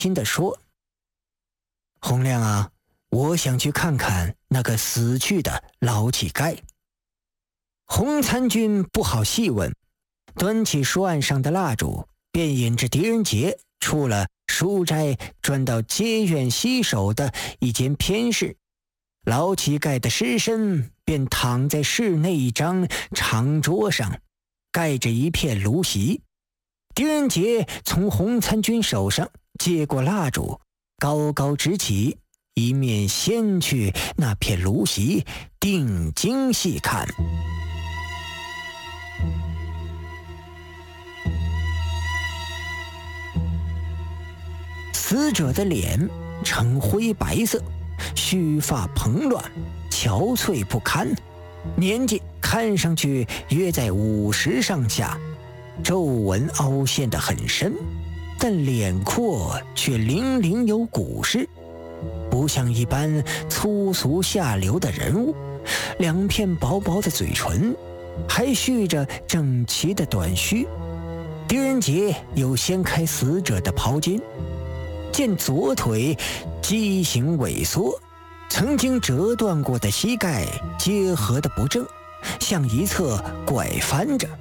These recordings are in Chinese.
心地说：“洪亮啊，我想去看看那个死去的老乞丐。”洪参军不好细问，端起书案上的蜡烛，便引着狄仁杰出了书斋，转到街院西首的一间偏室。老乞丐的尸身便躺在室内一张长桌上，盖着一片芦席。狄仁杰从洪参军手上接过蜡烛，高高执起，一面掀去那片芦席，定睛细看。死者的脸呈灰白色，须发蓬乱，憔悴不堪，年纪看上去约在50上下，皱纹凹陷得很深，但脸廓却零零有古势，不像一般粗俗下流的人物。两片薄薄的嘴唇，还蓄着整齐的短须。狄仁杰又掀开死者的袍襟，见左腿畸形萎缩，曾经折断过的膝盖结合得不正，向一侧拐翻着。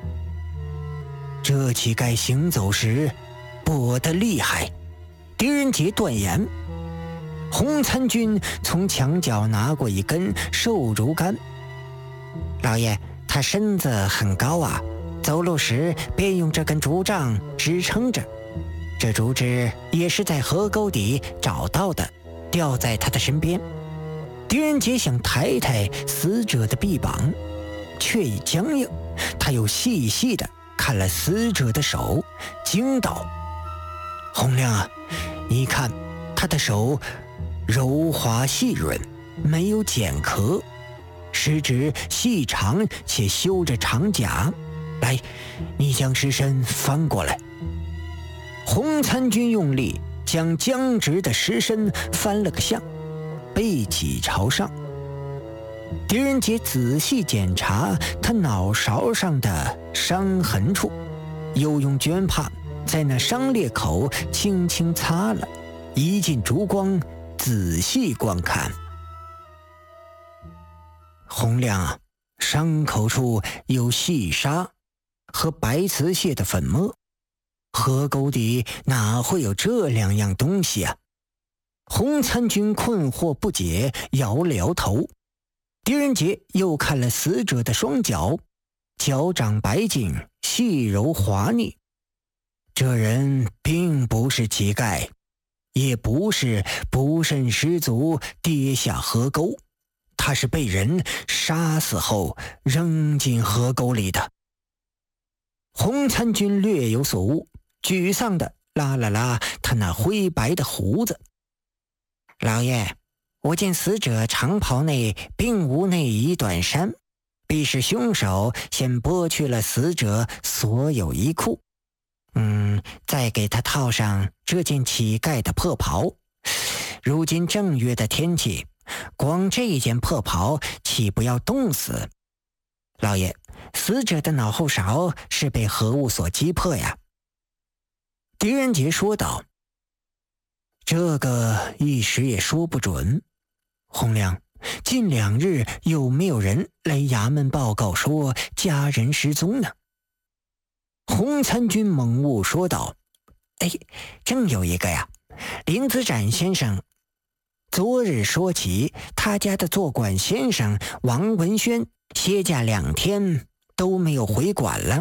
这乞丐行走时跛得厉害，狄仁杰断言。洪参军从墙角拿过一根瘦竹竿：“老爷，他身子很高啊，走路时便用这根竹杖支撑着。这竹枝也是在河沟底找到的，吊在他的身边。”狄仁杰想抬抬死者的臂膀，却已僵硬。他又细细地看了死者的手，惊道：“洪亮啊，你看他的手柔滑细润，没有茧壳，食指细长且修着长甲。来，你将尸身翻过来。”洪参军用力将僵直的尸身翻了个相，背脊朝上。狄仁杰仔细检查他脑勺上的伤痕处，又用绢帕在那伤裂口轻轻擦了，移进烛光仔细观看。洪亮啊，伤口处有细沙和白瓷蟹的粉末，河沟底哪会有这两样东西啊？洪参军困惑不解，摇了摇头。狄仁杰又看了死者的双脚，脚掌白净，细柔滑腻。这人并不是乞丐，也不是不慎失足跌下河沟，他是被人杀死后扔进河沟里的。洪参军略有所悟，沮丧地拉了拉他那灰白的胡子：“老爷，我见死者长袍内并无内衣短衫，必是凶手先剥去了死者所有衣裤，再给他套上这件乞丐的破袍。如今正月的天气，光这一件破袍岂不要冻死？老爷，死者的脑后勺是被何物所击破呀？”狄仁杰说道：“这个一时也说不准。洪亮，近2日有没有人来衙门报告说家人失踪呢？”洪参军猛悟说道：“正有一个呀，林子展先生昨日说起，他家的做馆先生王文轩歇假2天都没有回馆了。”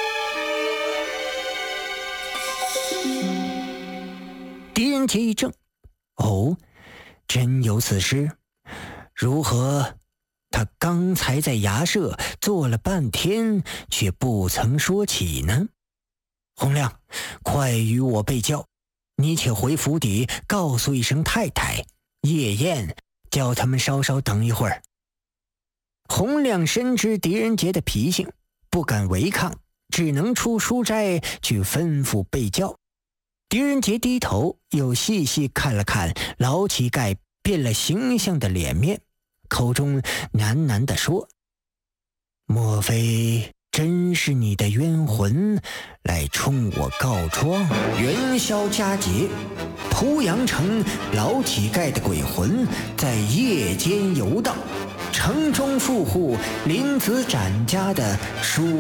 狄仁杰一怔：“哦，真有此事？如何？他刚才在衙舍坐了半天，却不曾说起呢？洪亮，快与我备轿，你且回府邸告诉一声太太、夜宴，叫他们稍稍等一会儿。”洪亮深知狄仁杰的脾性，不敢违抗，只能出书斋去吩咐备轿。狄仁杰低头又细细看了看老乞丐变了形象的脸面，口中喃喃地说：“莫非真是你的冤魂来冲我告状。元宵佳节，濮阳城老乞丐的鬼魂在夜间游荡，城中富户林子展家的书